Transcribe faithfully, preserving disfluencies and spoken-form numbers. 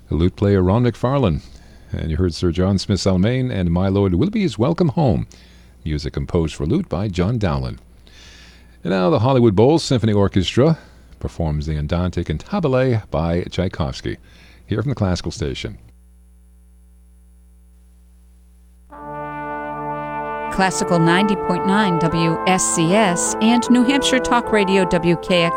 lute player Ron McFarlane. And you heard Sir John Smith's Almain and My Lord Willoughby's Welcome Home, music composed for lute by John Dowland. And now the Hollywood Bowl Symphony Orchestra performs the Andante Cantabile by Tchaikovsky, here from the Classical Station. Classical ninety point nine W S C S and New Hampshire Talk Radio W K X